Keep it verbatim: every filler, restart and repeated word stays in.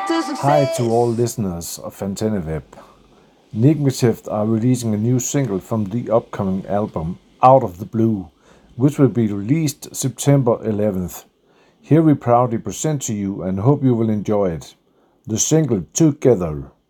Hi to all listeners of AntennaWeb. Nigmashift are releasing a new single from the upcoming album Out of the Blue, which will be released September eleventh. Here we proudly present to you and hope you will enjoy it. The single Together.